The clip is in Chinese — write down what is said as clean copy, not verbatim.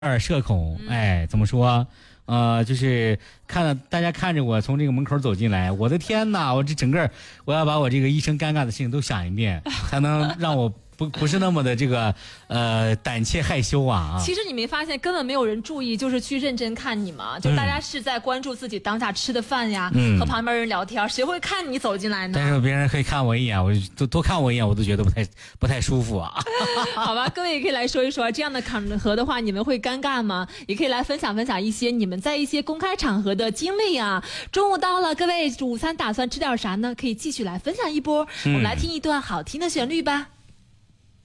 社恐，哎，怎么说？就是大家看着我从这个门口走进来，我的天哪！我这整个我要把我这个一生尴尬的事情都想一遍，才能让我不是那么的这个胆怯害羞啊。 其实你没发现根本没有人注意，就是去认真看你吗？就大家是在关注自己当下吃的饭呀，和旁边人聊天，谁会看你走进来呢？ 但是别人可以看我一眼，我就多看我一眼，我都觉得不太舒服啊。 好吧，各位也可以来说一说，这样的场合的话，你们会尴尬吗？也可以来分享一些你们在一些公开场合的经历啊。中午到了，各位午餐打算吃点啥呢？可以继续来分享一波。我们来听一段好听的旋律吧。